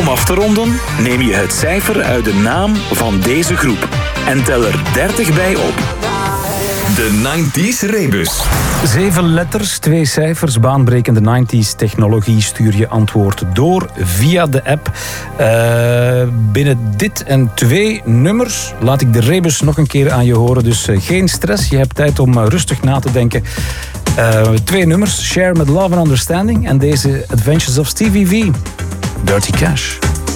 Om af te ronden neem je het cijfer uit de naam van deze groep en tel er 30 bij op. De 90s Rebus. 7 letters, 2 cijfers, baanbrekende 90s technologie. Stuur je antwoord door via de app. Binnen dit en 2 nummers laat ik de Rebus nog een keer aan je horen. Dus geen stress, je hebt tijd om rustig na te denken. 2 nummers, Share met Love and Understanding en deze Adventures of Stevie V. Dirty Cash.